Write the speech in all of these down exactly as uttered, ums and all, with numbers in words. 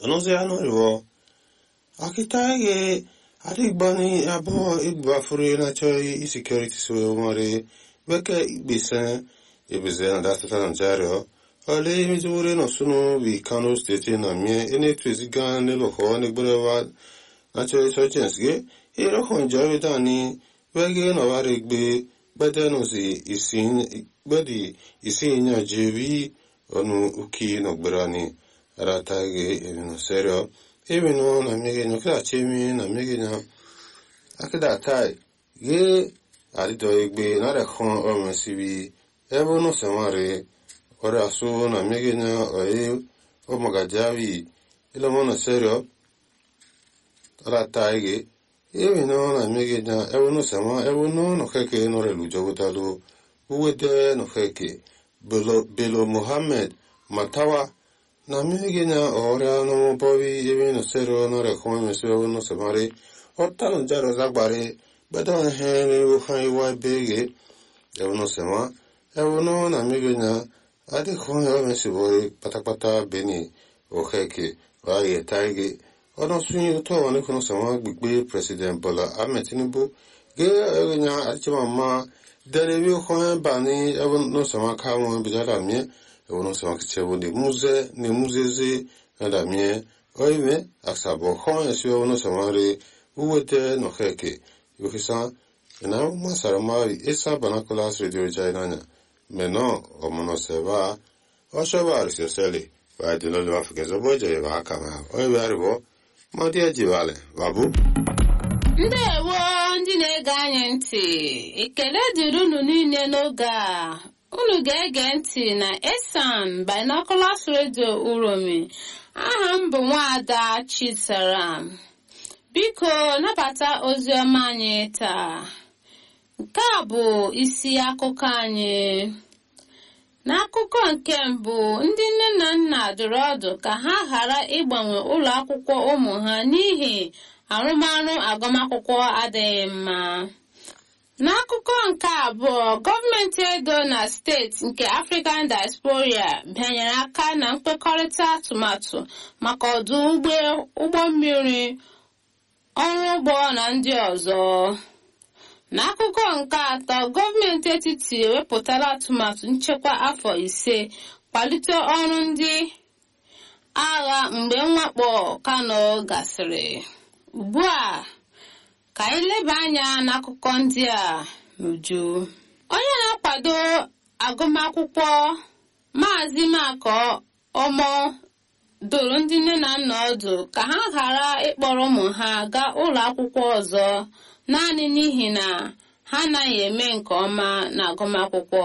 Onoze anoriwo. Akita ye adigbani abo igba furu na choi insecurity so mare beke igbesen ebeze na dasta Nigeria. Ale mizure no sunu bi Kano state na mie ene tweziga ne lo ho ne gbrewa na choi so chensge e ro hon jawe dani wege no ware gbe bede no si isin bedi isin nya jevi onu uki no gbrani ratage e no serio e no na mege no kra chemi na mege na akida tai ye ali do egbe na re hon o masibi e bo no semare ora su na mege na o o magajavi ilo mono serio ratage e no na mege na e no sema e no no keke no re lujo gutalo uwede no keke belo belo Muhammad matawa na mege na ora no bovi e no serio no re hon masibi no semare Otta non jaro zagbare bedon he ni wo han iwa bege e no sema e no na mege na ade khon yo mesibo patapata beni o heke wa ye taige ono sunyi to woni kono sema gbigbe President Bola Ahmed Tinubu ge e nya achima ma derebi khon bani e no sema ka mo bijala mi e no sema kichebo de muze ni muzeze na mi oime aksabo khon esiwo no sema re Uwete no heke, yuhisa, ina masarama esa banakulas radio jainanya, meno omono seba, oshaba arisoseli, wa dino lwa fukezo boje wa akama, oiwe aribo, madia jivale, babu. Ndewo ndị na-ege anyị ntị, ekele dịrị unu niile n'oge a. Unu ga-ege ntị na Esan Binoculars Radio Uromi. Aha m bụ Nwaada Chisaram. Biko nabata ozi ọma anyị taa. Nke a bụ isi akụkọ anyị. N'akụkọ nke mbụ, ndị nne na nna dụrụ ọdụ ka ha ghara ịgbanwe ụlọ akwụkwọ ụmụ ha n'ihi arụmarụ agụmakwụkwọ adịghị mma. N'akụkọ nke abụọ, gọọmenti Edo na steeti nke African Diaspora bịanyere aka na mkpekọrịta atụmatụ maka ọdụ ụgbọ mmiri ọrụ ugbo na ndị ọzọ. N'akụkọ nke atọ, gọọmenti etiti ewepụtala atụmatụ nchekwa afọ ise kwalite ọrụ ndị agha mgbe mwakpo Kano gasịrị. Ugbu a, ka anyị leba anya n'akụkọ ndị a n'uju. Onye na-akwado agụmakwụkwọ Maazị Mako Omo doro ndị nne na nna ọdụ ka ha ghara ịkpọrọ ụmụ ha gaa ụlọ akwụkwọ ọzọ naanị n'ihi na ha anaghị eme nke ọma na agụmakwụkwọ.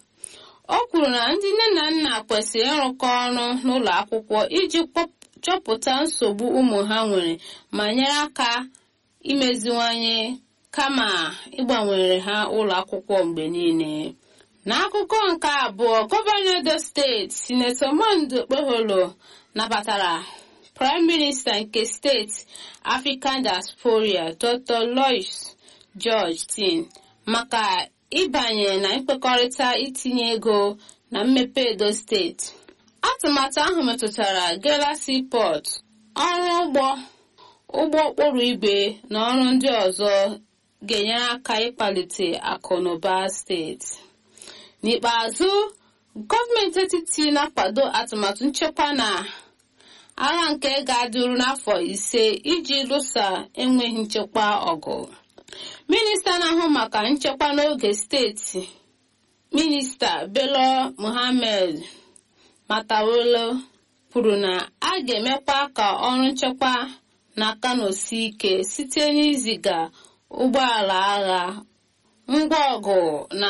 O kwuru na ndị nne na nna kwesịrị ịrụkọ ọrụ n'ụlọ akwụkwọ iji chọpụta nsogbu ụmụ ha nwere ma nyere aka imeziwanye kama ịgbanwere ha ụlọ akwụkwọ mgbe niile. N'akụkọ nke abụọ, gọvanọ Edo steeti Sinetọ Monday Okpeholo nabatara Prime Minister nke steeti African Diaspora Doctor Lois George Tin maka ịbanye na mkpekọrịta itinye ego na mmepe Edo steeti. Atụmatụ ahụ metụtara Gela Seaport, ọrụ ụgbọ ụgbọ okporo igwe na ọrụ ndị ọzọ ga-enyere aka ịkpalite akụ na ụba steeti. N'ikpeazụ, gọọmenti etiti na-akwado atụmatụ nchekwa na agha nke ga-adịru n'afọ ise iji lụsa enweghị nchekwa ọgụ. Minista na-ahụ maka nchekwa n'oge steeti, Minista Bello Muhammad Matawalle kwuru na a ga-emekwa ka ọrụ nchekwa na Kano sie ike site n'iziga ụgbọala agha, ngwa ọgụ na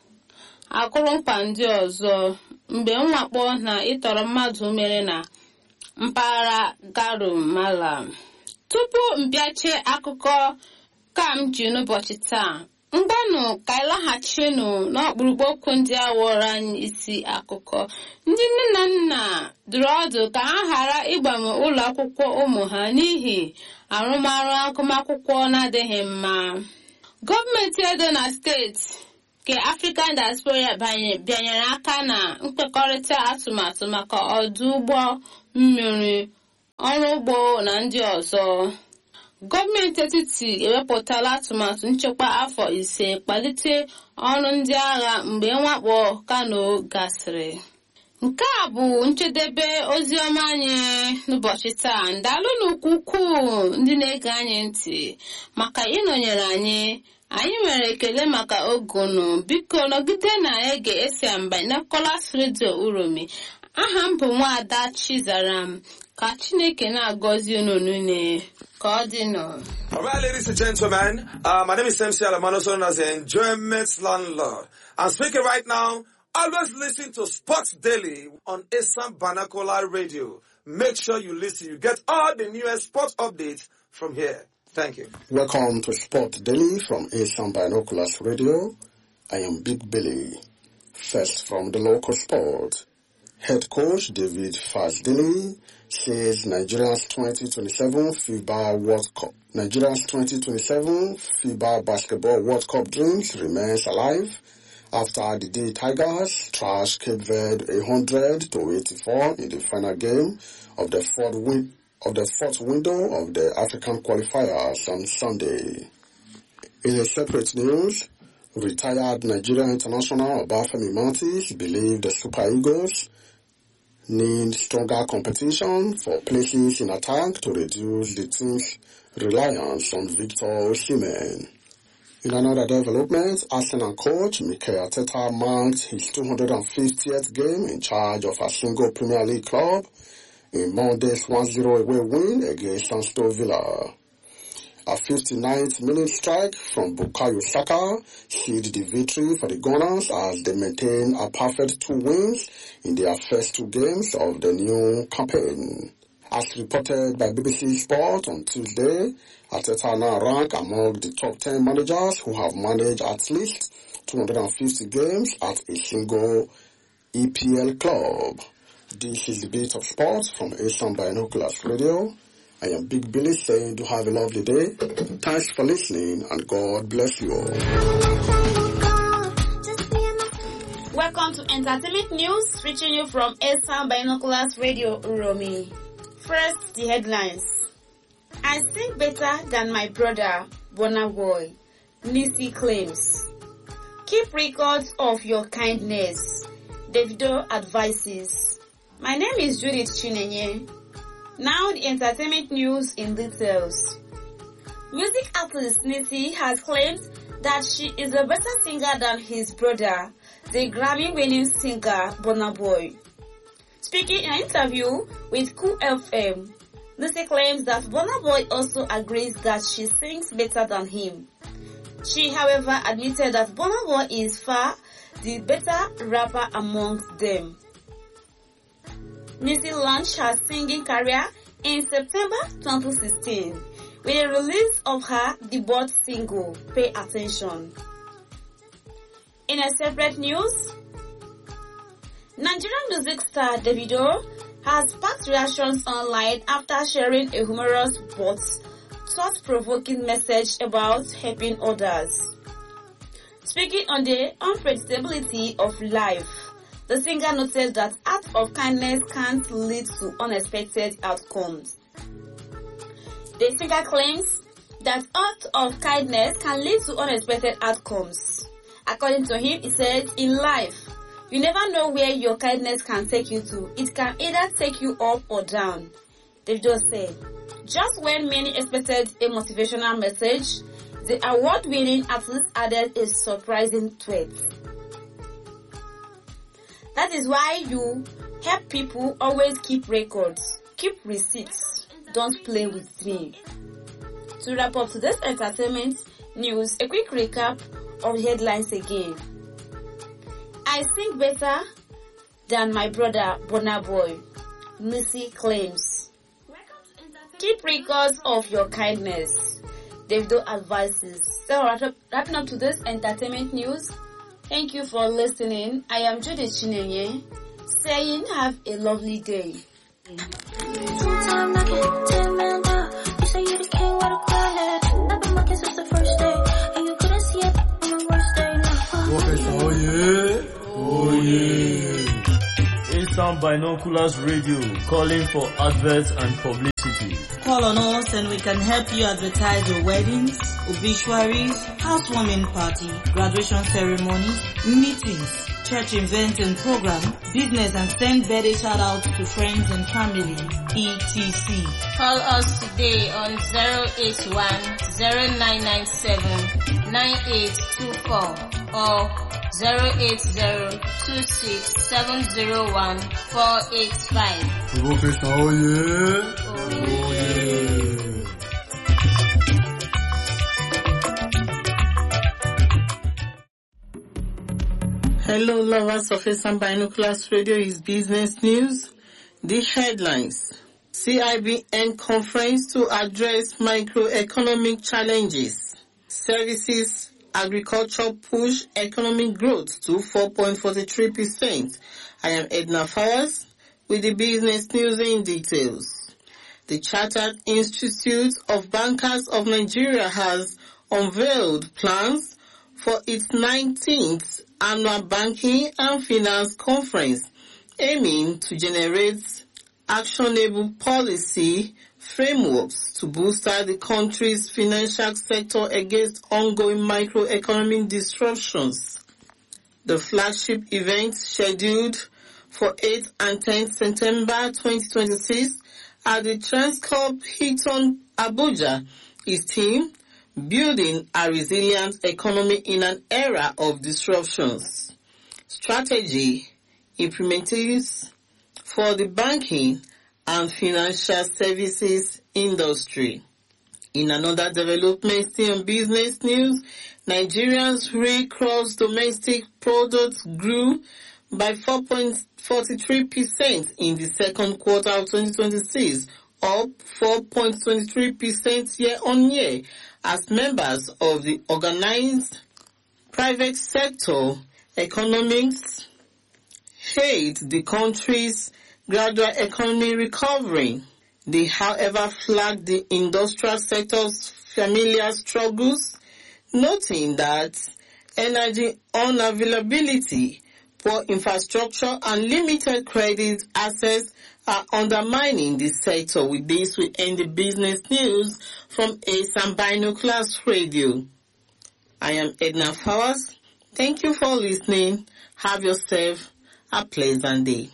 akụrụngwa ndị ọzọ mgbe mwakpo na ịtọrọ mmadụ mere na mpaghara Garum Malam. Tupu mbịache akụkọ ka m ji n'ụbọchị taa, mgbanụ ka ịlaghachinu n'ọkpụrụkpụ okwu ndị a wụrụ anyị isi akụkọ. Ndị nne na nna dụrụ ọdụ ka ha ghara ịgbanwe ụlọ akwụkwọ ụmụ ha n'ihi arụmarụ agụmakwụkwọ na-adịghị mma. Gọọmenti Edo na steeti nke African Diaspora bịanyere aka na mkpekọrịta atụmatụ maka ọdụ ụgbọ mmiri ọrụ ugbo na ndị ọzọ. Gọọmenti etiti ewepụtala atụmatụ nchekwa afọ ise kpalite ọrụ ndị agha mgbe mwakpo Kano gasịrị. Nke a bụ njedebe ozi ọma anyị n'ụbọchị taa. Ndalụnụ ukwuu ndị na-ege anyị ntị maka ịnọnyere anyị. Anyị nwere ekele maka ogunu. Biko nọgide na-ege Esan Binoculars Radio Uromi. Aha m bụ Nwaada Chizaram. Ka Chineke na-agọzi unu niile. Ka ọ dị nọ. All right, ladies and gentlemen, uh, my name is M C Alamano, known as the Enjoyment Landlord. I'm speaking right now. Always listen to Sports Daily on Esan Binocular Radio. Make sure you listen. You get all the newest sports updates from here. Thank you. Welcome to Sport Daily from Esan Binoculars Radio. I am Big Billy. First from the local sport. Head coach David Fazdili says Nigeria's twenty twenty-seven FIBA World Cup. Nigeria's twenty twenty-seven FIBA Basketball World Cup dreams remains alive after the D Tigers trashed Cape Verde one hundred to eighty-four in the final game of the fourth win of the fourth window of the African qualifiers on Sunday. In a separate news, retired Nigerian international Obafemi Martins believed the Super Eagles need stronger competition for places in attack to reduce the team's reliance on Victor Osimhen. In another development, Arsenal coach Mikel Arteta marked his two hundred fiftieth game in charge of a single Premier League club in Monday's one zero away win against Aston Villa. A fifty-ninth minute strike from Bukayo Saka sealed the victory for the Gunners as they maintain a perfect two wins in their first two games of the new campaign. As reported by B B C Sport on Tuesday, Arteta now rank among the top ten managers who have managed at least two hundred fifty games at a single E P L club. This is the Bit of Sport from Esan Binoculars Radio. I am Big Billy saying to have a lovely day. Thanks for listening and God bless you all. Welcome to Entertainment News, reaching you from Esan Binoculars Radio Uromi. First, the headlines. I sing better than my brother, Burna Boy. Nisi claims. Keep records of your kindness. Davido advises. My name is Judith Chinenye. Now the entertainment news in details. Music artist Nisi has claimed that she is a better singer than his brother, the Grammy-winning singer Burna Boy. Speaking in an interview with Cool F M, Nisi claims that Burna Boy also agrees that she sings better than him. She, however, admitted that Burna Boy is far the better rapper amongst them. Nisi launched her singing career in September twenty sixteen with the release of her debut single, Pay Attention. In a separate news, Nigerian music star Davido has sparked reactions online after sharing a humorous but thought-provoking message about helping others. Speaking on the unpredictability of life, the singer noted that acts of kindness can't lead to unexpected outcomes. The singer claims that acts of kindness can lead to unexpected outcomes. According to him, he said, in life, you never know where your kindness can take you to. It can either take you up or down. Davido said, just when many expected a motivational message, the award-winning artist added a surprising tweet. That is why you help people always keep records, keep receipts, don't play with me. To wrap up today's entertainment news, a quick recap of the headlines again. I sing better than my brother Burna Boy, Nisi claims. Keep records of your kindness, Davido advises. So wrapping up today's entertainment news, thank you for listening. I am Judith Chinenye, saying have a lovely day. Oh yeah, oh yeah. Esan Asian Binoculars Radio, calling for adverts and publicity. Call on us and we can help you advertise your weddings, obituaries, housewarming party, graduation ceremonies, meetings, church events and program, business, and send birthday shout-outs to friends and family, et cetera. Call us today on zero eight one, zero nine nine seven, nine eight two four or zero eight zero, two six seven zero one, four eight five. Oh yeah! Oh yeah! Hello lovers of Asian Binoculars Radio, is business news. The headlines. C I B N conference to address microeconomic challenges. Services agriculture push economic growth to four point four three percent. I am Edna Fowers with the business news in details. The Chartered Institute of Bankers of Nigeria has unveiled plans for its nineteenth annual banking and finance conference, aiming to generate actionable policy frameworks to booster the country's financial sector against ongoing microeconomic disruptions. The flagship event, scheduled for eighth and tenth September twenty twenty-six at the Transcorp Hilton Abuja, is themed Building a Resilient Economy in an Era of Disruptions. Strategy implementatives for the banking and financial services industry. In another development still on business news, Nigerians' real gross domestic product grew by four point four three percent in the second quarter of twenty twenty-six, up four point two three percent year-on-year, as members of the organized private sector economics hailed the country's gradual economy recovery. They, however, flagged the industrial sector's familiar struggles, noting that energy unavailability, poor infrastructure, and limited credit access are undermining the sector. With this, we end the business news from Asian Binoculars Radio. I am Edna Fowers. Thank you for listening. Have yourself a pleasant day.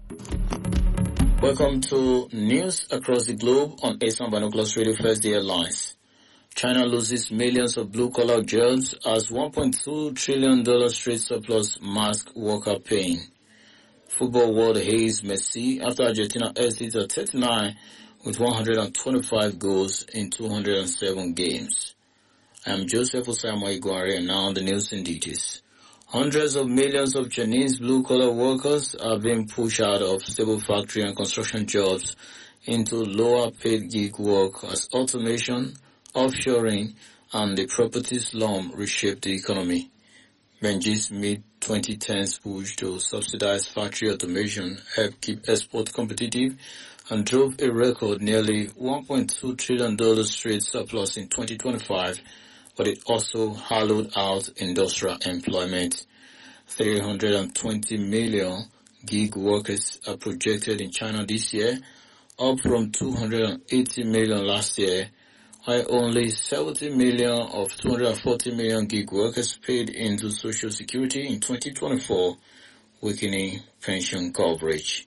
Welcome to News Across the Globe on Asian Binoculars Radio First Day Headlines. China loses millions of blue-collar jobs as one point two trillion dollars trade surplus mask worker pain. Football world hails Messi after Argentina exits at thirty-nine with one hundred twenty-five goals in two hundred seven games. I am Joseph Osama Iguare, and now the news in details. Hundreds of millions of Chinese blue-collar workers are being pushed out of stable factory and construction jobs into lower-paid gig work as automation, offshoring, and the property slum reshape the economy. Benji's mid twenty tens push to subsidize factory automation helped keep export competitive and drove a record nearly one point two trillion dollars trade surplus in twenty twenty-five, but it also hollowed out industrial employment. three hundred twenty million gig workers are projected in China this year, up from two hundred eighty million last year, while only seventy million of two hundred forty million gig workers paid into Social Security in twenty twenty-four, weakening pension coverage.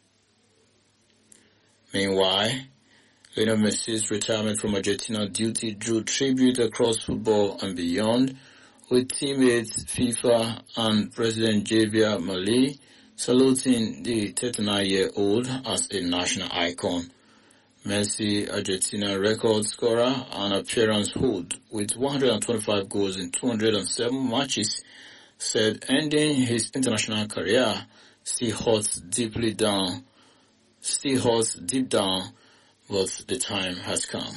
Meanwhile, Lionel Messi's retirement from Argentina duty drew tribute across football and beyond, with teammates FIFA and President Javier Milei saluting the thirty-nine-year-old as a national icon. Messi, Argentina record scorer and appearance hold with one hundred twenty-five goals in two hundred seven matches, said ending his international career still hurts deeply down, still hurts deep down, but the time has come.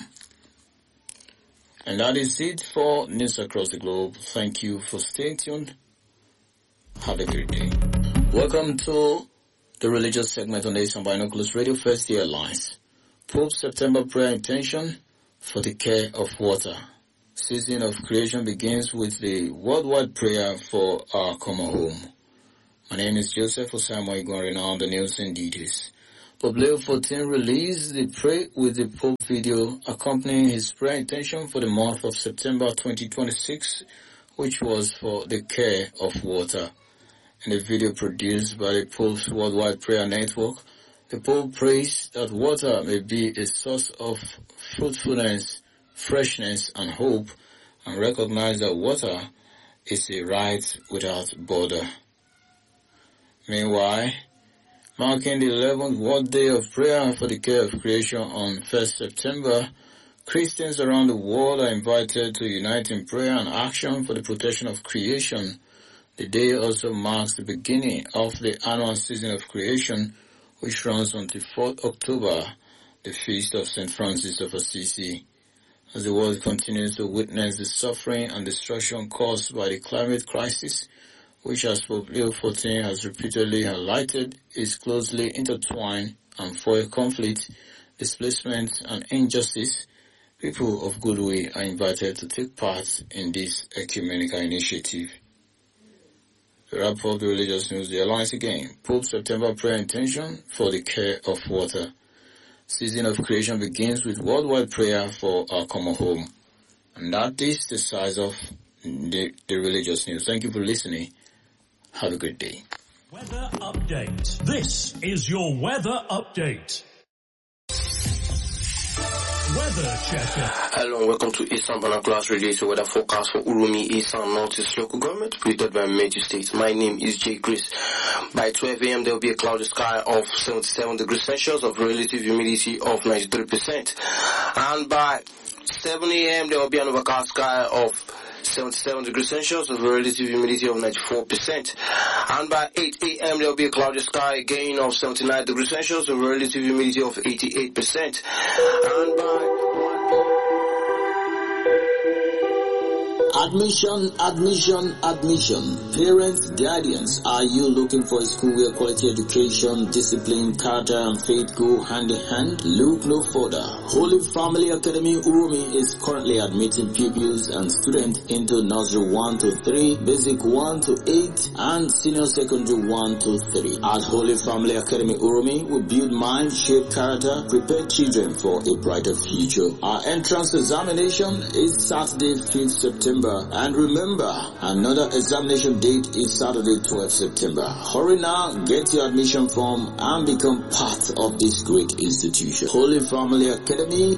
And that is it for News Across the Globe. Thank you for staying tuned. Have a great day. Welcome to the religious segment on Asian Binoculars Radio First Day Headlines. Pope September prayer intention for the care of water. Season of creation begins with the worldwide prayer for our common home. My name is Joseph Osamoah Igwari. Now on the news and details. Pope Leo the fourteenth released the Pray with the Pope video accompanying his prayer intention for the month of September twenty twenty-six, which was for the care of water. In the video produced by the Pope's Worldwide Prayer Network, the Pope prays that water may be a source of fruitfulness, freshness, and hope, and recognize that water is a right without border. Meanwhile, marking the eleventh World Day of Prayer for the Care of Creation on first September, Christians around the world are invited to unite in prayer and action for the protection of creation. The day also marks the beginning of the annual season of creation, which runs until fourth October, the feast of Saint Francis of Assisi. As the world continues to witness the suffering and destruction caused by the climate crisis, which as Pope Leo the fourteenth has repeatedly highlighted is closely intertwined and foil conflict, displacement, and injustice, people of goodwill are invited to take part in this ecumenical initiative. To wrap up the religious news, the Alliance again, Pope's September prayer intention for the care of water. Season of creation begins with worldwide prayer for our common home. And that is the size of the, the religious news. Thank you for listening. Have a good day. Weather update. This is your weather update. Weather checker. Hello and welcome to Eastern Binoculars Radio. It's a weather forecast for Urumi, Eastern Northeast Local Government, predicted by Major State. My name is Jay Chris. By twelve a.m. there will be a cloudy sky of seventy-seven degrees Celsius of relative humidity of ninety-three percent. And by seven a.m. there will be an overcast sky of seventy-seven degrees Celsius of relative humidity of ninety-four percent. And by eight a.m. there will be a cloudy sky again of seventy-nine degrees Celsius of relative humidity of eighty-eight percent. And by Admission, admission, admission. Parents, guardians, are you looking for a school where quality education, discipline, character, and faith go hand in hand? Look no further. Holy Family Academy Urumi is currently admitting pupils and students into nursery one to three, basic one to eight, and senior secondary one to three. At Holy Family Academy Urumi, we build mind, shape character, prepare children for a brighter future. Our entrance examination is Saturday, fifth September. And remember, another examination date is Saturday, twelfth September. Hurry now, get your admission form and become part of this great institution. Holy Family Academy